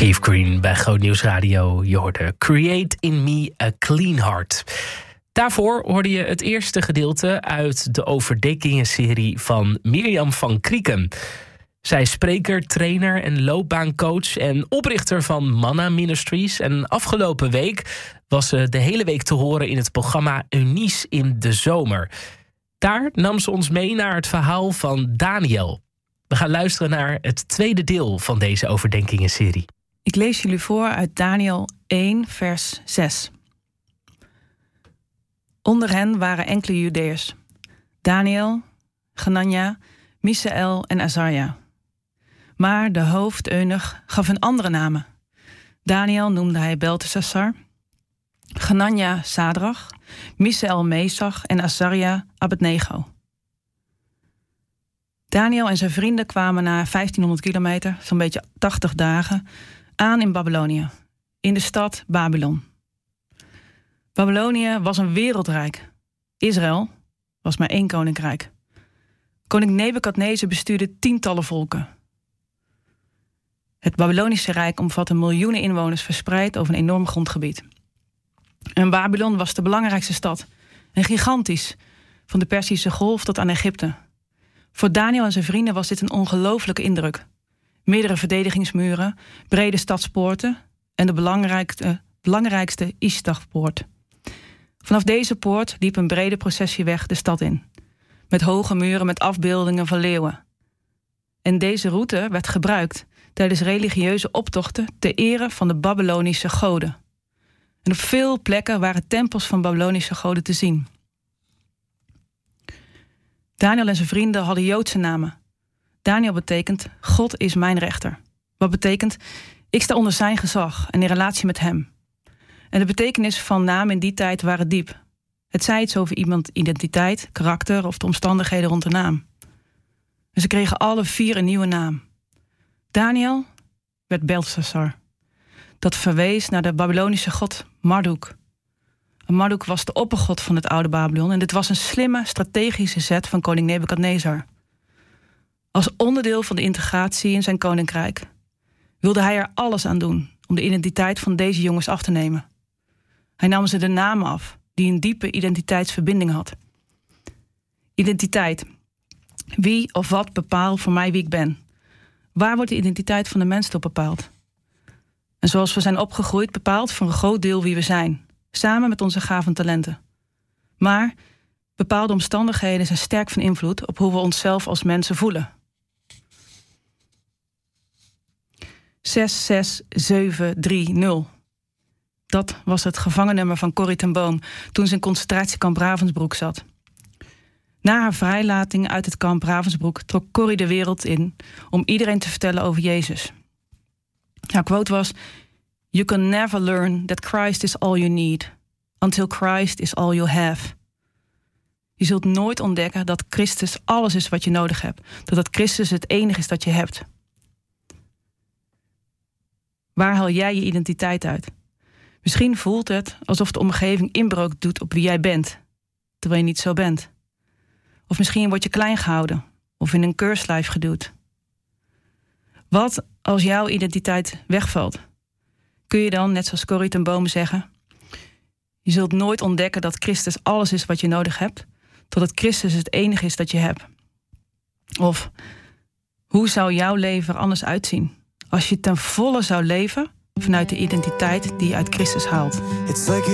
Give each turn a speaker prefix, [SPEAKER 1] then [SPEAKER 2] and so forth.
[SPEAKER 1] Keith Green bij Groot Nieuws Radio. Je hoorde Create in Me a Clean Heart. Daarvoor hoorde je het eerste gedeelte uit de overdenkingenserie van Mirjam van Krieken. Zij is spreker, trainer en loopbaancoach en oprichter van Manna Ministries. En afgelopen week was ze de hele week te horen in het programma Eunice in de Zomer. Daar nam ze ons mee naar het verhaal van Daniel. We gaan luisteren naar het tweede deel van deze overdenkingenserie.
[SPEAKER 2] Ik lees jullie voor uit Daniel 1, vers 6. Onder hen waren enkele Judeërs: Daniel, Hanania, Misaël en Azaria. Maar de hoofdeunuch gaf hun andere namen. Daniel noemde hij Beltesassar, Hanania Sadrach, Misaël Mesach en Azaria Abednego. Daniel en zijn vrienden kwamen na 1500 kilometer, zo'n beetje 80 dagen, aan in Babylonië, in de stad Babylon. Babylonië was een wereldrijk. Israël was maar 1 koninkrijk. Koning Nebukadnezar bestuurde tientallen volken. Het Babylonische Rijk omvatte miljoenen inwoners verspreid over een enorm grondgebied. En Babylon was de belangrijkste stad, en gigantisch, van de Perzische Golf tot aan Egypte. Voor Daniel en zijn vrienden was dit een ongelooflijke indruk. Meerdere verdedigingsmuren, brede stadspoorten en de belangrijkste Ishtagpoort. Vanaf deze poort liep een brede processieweg de stad in, met hoge muren met afbeeldingen van leeuwen. En deze route werd gebruikt tijdens religieuze optochten ter ere van de Babylonische goden. En op veel plekken waren tempels van Babylonische goden te zien. Daniel en zijn vrienden hadden Joodse namen. Daniel betekent, God is mijn rechter. Wat betekent, ik sta onder zijn gezag en in relatie met hem. En de betekenis van namen in die tijd waren diep. Het zei iets over iemands identiteit, karakter of de omstandigheden rond de naam. En ze kregen alle 4 een nieuwe naam. Daniel werd Beltesassar. Dat verwees naar de Babylonische god Marduk. En Marduk was de oppergod van het oude Babylon en dit was een slimme, strategische zet van koning Nebukadnezar. Als onderdeel van de integratie in zijn koninkrijk wilde hij er alles aan doen om de identiteit van deze jongens af te nemen. Hij nam ze de namen af die een diepe identiteitsverbinding had. Identiteit. Wie of wat bepaalt voor mij wie ik ben? Waar wordt de identiteit van de mens door bepaald? En zoals we zijn opgegroeid bepaalt voor een groot deel wie we zijn, samen met onze gaven en talenten. Maar bepaalde omstandigheden zijn sterk van invloed op hoe we onszelf als mensen voelen. 66730. Dat was het gevangennummer van Corrie ten Boom toen ze in concentratiekamp Ravensbrück zat. Na haar vrijlating uit het kamp Ravensbrück trok Corrie de wereld in om iedereen te vertellen over Jezus. Haar quote was: "You can never learn that Christ is all you need, until Christ is all you have." Je zult nooit ontdekken dat Christus alles is wat je nodig hebt, dat Christus het enige is dat je hebt. Waar haal jij je identiteit uit? Misschien voelt het alsof de omgeving inbreuk doet op wie jij bent, terwijl je niet zo bent. Of misschien word je klein gehouden of in een keurslijf geduwd. Wat als jouw identiteit wegvalt? Kun je dan, net zoals Corrie ten Boom, zeggen: je zult nooit ontdekken dat Christus alles is wat je nodig hebt, totdat Christus het enige is dat je hebt. Of hoe zou jouw leven er anders uitzien als je ten volle zou leven vanuit de identiteit die je uit Christus haalt?